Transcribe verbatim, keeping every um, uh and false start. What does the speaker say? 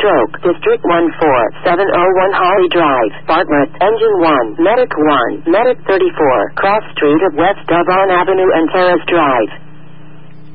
Stroke, District one four seven oh one Holly Drive, Bartlett, Engine one, Medic one, Medic thirty-four, Cross Street of West Devon Avenue and Terrace Drive.